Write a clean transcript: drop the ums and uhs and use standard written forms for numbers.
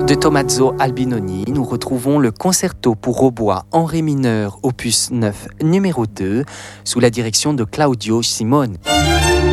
De Tommaso Albinoni, nous retrouvons le concerto pour hautbois en ré mineur opus 9 numéro 2 sous la direction de Claudio Simone.